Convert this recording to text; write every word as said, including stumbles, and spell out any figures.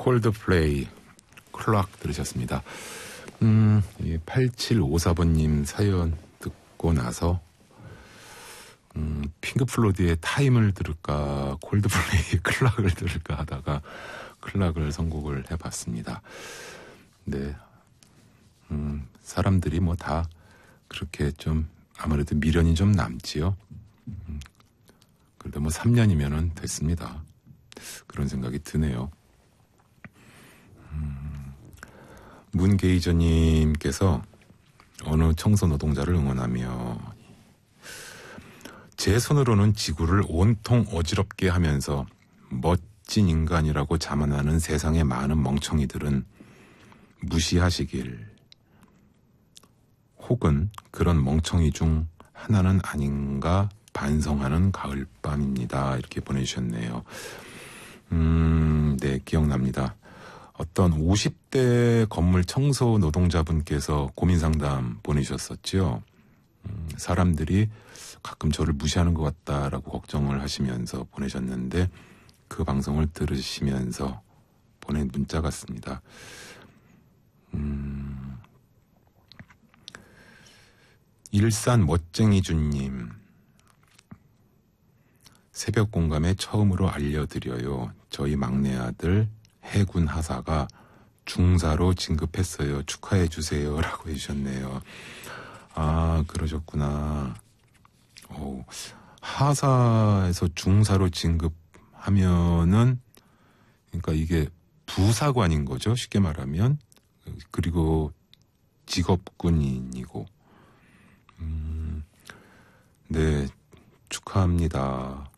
콜드플레이 클락 들으셨습니다. 음, 팔칠오사 번님 사연 듣고 나서 음, 핑크플로디의 타임을 들을까 콜드플레이 클락을 들을까 하다가 클락을 선곡을 해봤습니다. 네, 음, 사람들이 뭐 다 그렇게 좀 아무래도 미련이 좀 남지요. 음, 그래도 뭐 삼 년이면은 됐습니다. 그런 생각이 드네요. 음, 문게이저님께서 어느 청소 노동자를 응원하며 제 손으로는 지구를 온통 어지럽게 하면서 멋진 인간이라고 자만하는 세상의 많은 멍청이들은 무시하시길, 혹은 그런 멍청이 중 하나는 아닌가 반성하는 가을밤입니다. 이렇게 보내주셨네요. 음, 네, 기억납니다. 어떤 오십 대 건물 청소 노동자분께서 고민 상담 보내주셨었죠. 음, 사람들이 가끔 저를 무시하는 것 같다라고 걱정을 하시면서 보내셨는데 그 방송을 들으시면서 보낸 문자 같습니다. 음, 일산 멋쟁이주님, 새벽 공감에 처음으로 알려드려요. 저희 막내 아들 해군 하사가 중사로 진급했어요. 축하해 주세요. 라고 해주셨네요. 아, 그러셨구나. 오, 하사에서 중사로 진급하면은, 그러니까 이게 부사관인 거죠. 쉽게 말하면. 그리고 직업군인이고. 음, 네, 축하합니다.